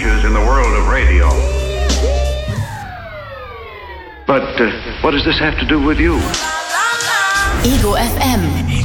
changes in the world of radio. But what does this have to do with you? Ego FM.